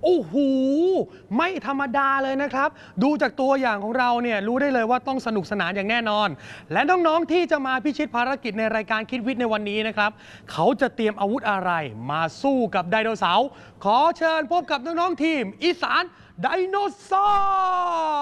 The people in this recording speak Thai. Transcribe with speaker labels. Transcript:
Speaker 1: โอ้โหไม่ธรรมดาเลยนะครับดูจากตัวอย่างของเราเนี่ยรู้ได้เลยว่าต้องสนุกสนานอย่างแน่นอนและน้องๆที่จะมาพิชิตภารกิจในรายการคิดวิทย์ในวันนี้นะครับเขาจะเตรียมอาวุธอะไรมาสู้กับไดโนเสาร์ขอเชิญพบกับน้องๆทีมอีสานไดโนเสาร์